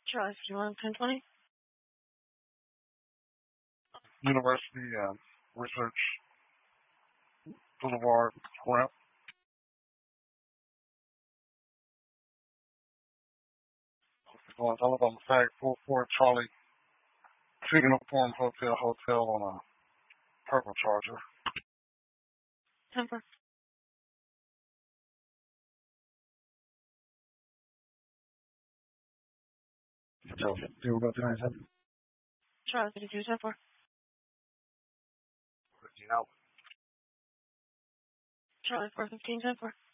Charlie, you want 1020? University and Research Boulevard ramp. Going to on the tag 44 Charlie Signal Form Hotel on a purple charger. 10-4. Zero about 97. Charlie, 52, 10-4. 15 out. Charlie, 415, 10-4.